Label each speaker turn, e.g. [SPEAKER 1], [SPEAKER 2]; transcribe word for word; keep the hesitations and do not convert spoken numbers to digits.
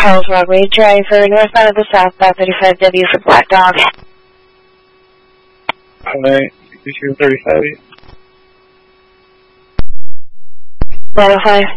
[SPEAKER 1] Carlos Broadway driver, northbound of the southbound thirty-five W for Black Dog.
[SPEAKER 2] Alright, sixty-two thirty-five.
[SPEAKER 1] nine oh five.